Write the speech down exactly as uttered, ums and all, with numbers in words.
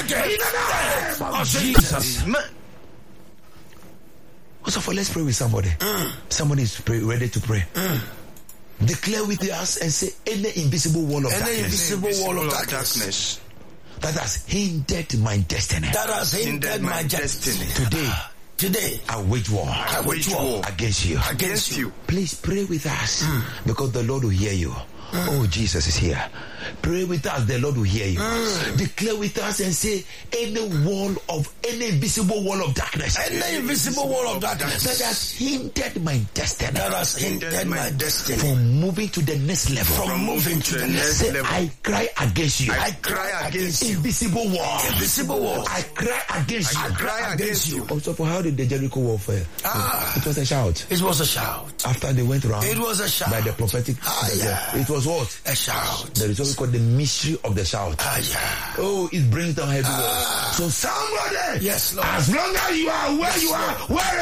In the name of Jesus. Also, for let's pray with somebody. Mm. Somebody is pray, ready to pray. Mm. Declare with us and say, any invisible wall of any darkness, invisible wall of darkness, darkness that has hindered my destiny, that has hindered my destiny. Today, today, I wage war. I wage war against you. Against you. Please pray with us mm. because the Lord will hear you. Mm. Oh, Jesus is here. Pray with us, the Lord will hear you. Mm. Declare with us and say, any wall of, any invisible wall of darkness, any invisible wall of darkness that has hindered my destiny, that has hindered my destiny from moving to the next level, from moving to the next say, level. I cry against you. I cry against you. Invisible wall. Invisible wall. I cry against you. I cry against you. Also, for how did the Jericho warfare? Ah, it was a shout. It was a shout. After they went around, it was a shout. By the prophetic. Ah, yeah. It was what? A shout. There is what we call the mystery of the shout. Ah, yeah. Oh, it brings down heavy ah. walls. So somebody, yes, Lord. As long as you are where yes, you are, Lord. Where